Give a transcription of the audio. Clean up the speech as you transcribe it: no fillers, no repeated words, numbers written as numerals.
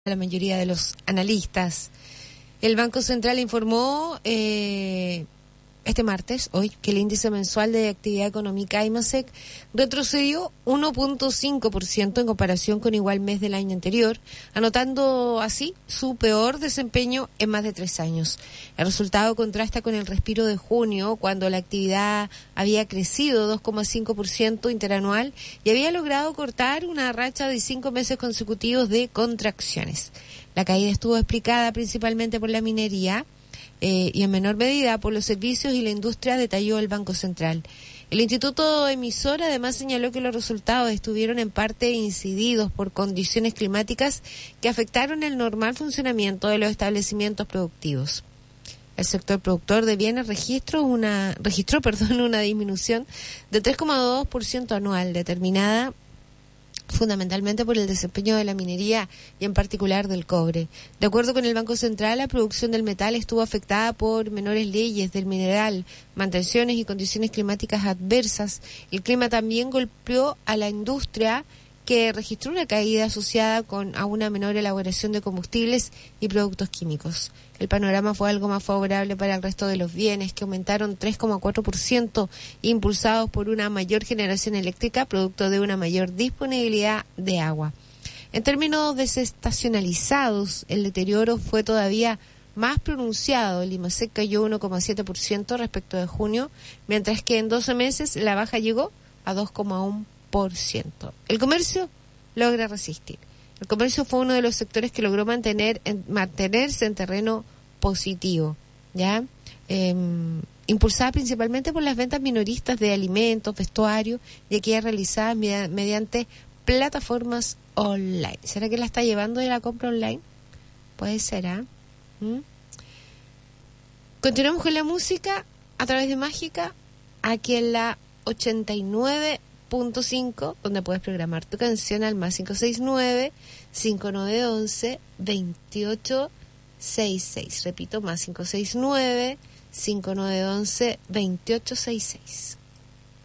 la mayoría de los analistas. El Banco Central informó este martes, hoy, que el índice mensual de actividad económica IMASEC retrocedió 1.5% en comparación con igual mes del año anterior, anotando así su peor desempeño en más de 3 años. El resultado contrasta con el respiro de junio, cuando la actividad había crecido 2.5% interanual y había logrado cortar una racha de 5 meses consecutivos de contracciones. La caída estuvo explicada principalmente por la minería, y en menor medida por los servicios y la industria, detalló el Banco Central. El instituto emisor además señaló que los resultados estuvieron en parte incididos por condiciones climáticas que afectaron el normal funcionamiento de los establecimientos productivos. El sector productor de bienes registró una disminución de 3.2% anual, determinada fundamentalmente por el desempeño de la minería y en particular del cobre. De acuerdo con el Banco Central, la producción del metal estuvo afectada por menores leyes del mineral, mantenciones y condiciones climáticas adversas. El clima también golpeó a la industria, que registró una caída asociada a una menor elaboración de combustibles y productos químicos. El panorama fue algo más favorable para el resto de los bienes, que aumentaron 3.4%, impulsados por una mayor generación eléctrica, producto de una mayor disponibilidad de agua. En términos desestacionalizados, el deterioro fue todavía más pronunciado. El IMASEC cayó 1.7% respecto de junio, mientras que en 12 meses la baja llegó a 2.1%. El comercio logra resistir. El comercio fue uno de los sectores que logró mantenerse en terreno positivo, ¿ya? Impulsada principalmente por las ventas minoristas de alimentos, vestuario, y aquellas realizadas mediante plataformas online. ¿Será que la está llevando de la compra online? Puede ser, ¿ah? Continuamos con la música a través de Mágica, aquí en la 89.5, donde puedes programar tu canción al más 569-5911-2866. Repito, más 569-5911-2866.